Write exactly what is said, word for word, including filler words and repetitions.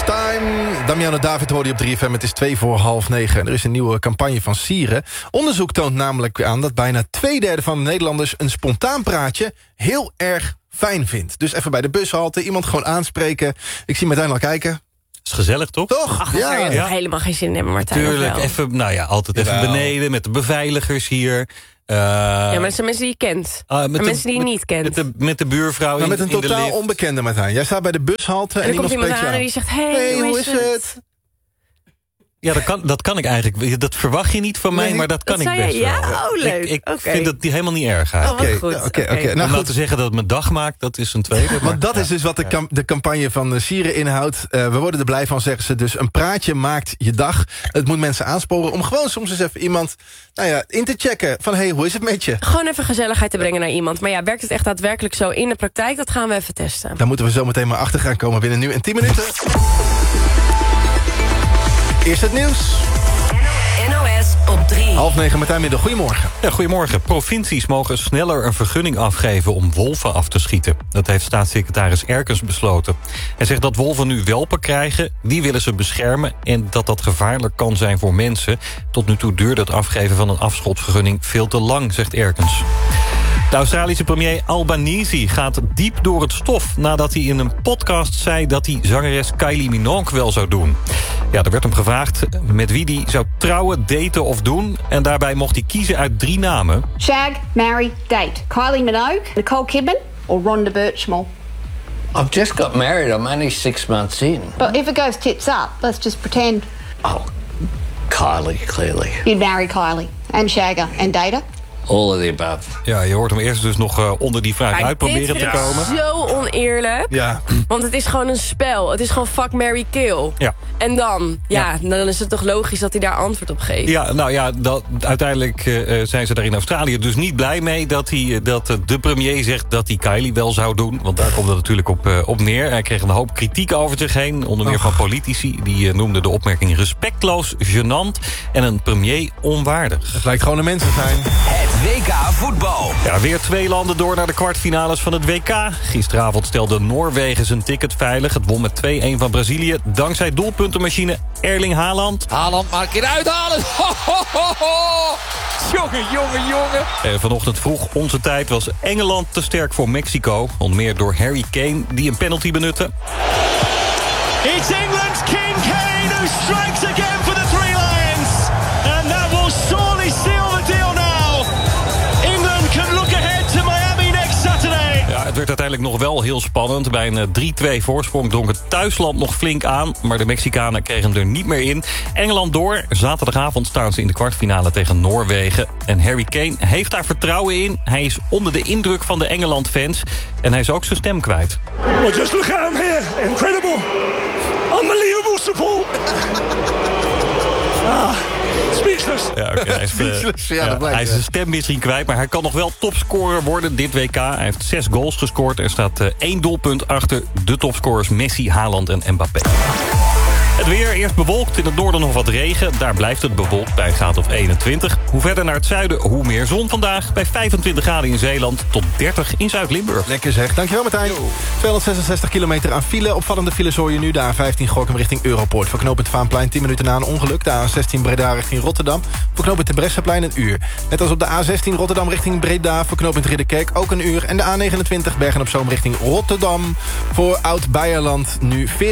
Time. Damiano David hoorde je op drie F M. Het is twee voor half negen. En er is een nieuwe campagne van Sieren. Onderzoek toont namelijk aan dat bijna twee derde van de Nederlanders... een spontaan praatje heel erg fijn vindt. Dus even bij de bushalte, iemand gewoon aanspreken. Ik zie Martijn al kijken. Is gezellig, toch? Toch? Ach, ja. Zou je ja. helemaal geen zin in hebben, Martijn? Tuurlijk, even, nou ja, altijd even Jawel. beneden met de beveiligers hier. Uh, ja, maar dat zijn mensen die je kent. Uh, met de, mensen die je met, niet kent. Met de, met de buurvrouw nou, in, met een in de totaal lift. onbekende, Martijn. Jij staat bij de bushalte en, en iemand komt iemand aan aan en die zegt... Hey, hey hoe is het? het? Ja, dat kan, dat kan ik eigenlijk. Dat verwacht je niet van mij, nee, maar dat kan dat ik best je? Ja, wel. oh, leuk. Ik, ik okay. vind dat die helemaal niet erg eigenlijk. Oké, oh, oké, oké. Okay. Nou, Om nou te zeggen dat het mijn dag maakt, dat is een tweede. Maar, maar dat ja. is dus wat de, cam- de campagne van Sieren inhoudt. Uh, we worden er blij van, zeggen ze. Dus een praatje maakt je dag. Het moet mensen aansporen om gewoon soms eens even iemand... nou ja, in te checken van, hey, hoe is het met je? Gewoon even gezelligheid te brengen naar iemand. Maar ja, werkt het echt daadwerkelijk zo in de praktijk? Dat gaan we even testen. Daar moeten we zo meteen maar achter gaan komen binnen nu en tien minuten. Eerst het nieuws. N O S op drie. Half negen, Martijn Middel. Goedemorgen. Ja, goedemorgen. Provincies mogen sneller een vergunning afgeven om wolven af te schieten. Dat heeft staatssecretaris Erkens besloten. Hij zegt dat wolven nu welpen krijgen, die willen ze beschermen... en dat dat gevaarlijk kan zijn voor mensen. Tot nu toe duurde het afgeven van een afschotvergunning veel te lang, zegt Erkens. De Australische premier Albanese gaat diep door het stof... nadat hij in een podcast zei dat hij zangeres Kylie Minogue wel zou doen. Ja, er werd hem gevraagd met wie hij zou trouwen, daten of doen... en daarbij mocht hij kiezen uit drie namen. Shag, marry, date. Kylie Minogue, Nicole Kidman or Rhonda Birchmore. I've just got married. I'm only six months in. But if it goes tits up, let's just pretend... Oh, Kylie, clearly. You'd marry Kylie and shag her and date her? All of the above. Ja, je hoort hem eerst dus nog uh, onder die vraag maar uit proberen te komen. Zo oneerlijk. Ja. Want het is gewoon een spel. Het is gewoon fuck, marry, kill. Ja. En dan, ja, ja, dan is het toch logisch dat hij daar antwoord op geeft. Ja, nou ja, dat, uiteindelijk uh, zijn ze daar in Australië dus niet blij mee... dat, hij, dat uh, de premier zegt dat hij Kylie wel zou doen. Want daar komt het natuurlijk op, uh, op neer. Hij kreeg een hoop kritiek over zich heen. Onder meer Och. van politici. Die uh, noemden de opmerking respectloos, gênant... en een premier onwaardig. Het lijkt gewoon een mensen zijn. W K voetbal. Ja, weer twee landen door naar de kwartfinales van het W K. Gisteravond stelde Noorwegen zijn ticket veilig. Het won met twee-een van Brazilië. Dankzij doelpuntenmachine Erling Haaland. Haaland maar een keer uithalen. Ho, ho, ho, ho. Jongen, jongen, jongen. En vanochtend vroeg onze tijd was Engeland te sterk voor Mexico. Onder meer door Harry Kane, die een penalty benutte. It's England's King Kane who strikes again for the Three Lions. And that will surely seal the deal now. Can look ahead to Miami next Saturday. Ja, het werd uiteindelijk nog wel heel spannend. Bij een drie-twee voorsprong dronk het thuisland nog flink aan. Maar de Mexicanen kregen hem er niet meer in. Engeland door. Zaterdagavond staan ze in de kwartfinale tegen Noorwegen. En Harry Kane heeft daar vertrouwen in. Hij is onder de indruk van de Engeland-fans. En hij is ook zijn stem kwijt. Well, just look at him here. Incredible. Unbelievable support. Ah. Speechless. Ja, okay, hij, is, Speechless, ja, ja, dat blijkt, hij is zijn stem misschien kwijt, maar hij kan nog wel topscorer worden dit W K. Hij heeft zes goals gescoord en staat uh, één doelpunt achter de topscorers Messi, Haaland en Mbappé. Het weer, eerst bewolkt, in het noorden nog wat regen. Daar blijft het bewolkt bij een graad of eenentwintig. Hoe verder naar het zuiden, hoe meer zon vandaag. Bij vijfentwintig graden in Zeeland tot dertig in Zuid-Limburg. Lekker zeg. Dankjewel Martijn. Yo. tweehonderdzesenzestig kilometer aan file. Opvallende files hoor je nu. De A vijftien Gorinchem richting Europoort. Voor knooppunt Vaanplein tien minuten na een ongeluk. De A zestien Breda richting Rotterdam. Voor knooppunt Terbrechtseplein een uur. Net als op de A zestien Rotterdam richting Breda. Voor knooppunt Ridderkerk ook een uur. En de A negenentwintig Bergen op Zoom richting Rotterdam. Voor Oud-Beierland nu veertien